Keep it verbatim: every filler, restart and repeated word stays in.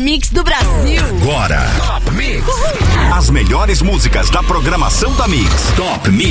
Mix do Brasil. Agora, Top Mix. Uhul. As melhores músicas da programação da Mix. Top Mix.